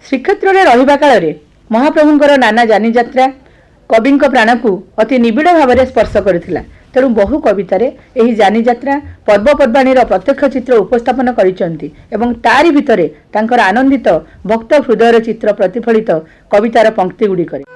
श्रीक्षेत्र में रहिबा काल रे महाप्रभुंकर नाना जानी यात्रा कवि प्राण को अति निबिड़ भाव में स्पर्श करथिला। तेणु बहु कवितार यही जानी यात्रा पर्वपर्वाणी प्रत्यक्ष चित्र उपस्थापन करिसेंती एवं तारि भितरे तांकर आनंदित भक्त हृदयर चित्र प्रतिफलित कवितार पंक्ति गुड़िक।